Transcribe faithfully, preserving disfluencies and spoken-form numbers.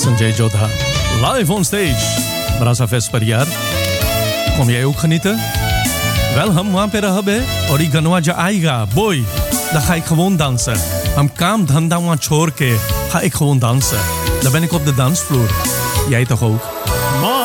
Sanjay Jodha. Live on stage. Brasa Fest per jaar. Kom jij ook genieten? Wel, हम वहाँ पे रहबे और ये गनवा जो आएगा, boy, dan ga ik gewoon dansen. हम काम धंधा वहाँ छोड़ के ga ik gewoon dansen. Dan ben ik op de dansvloer. Jij toch ook? Ma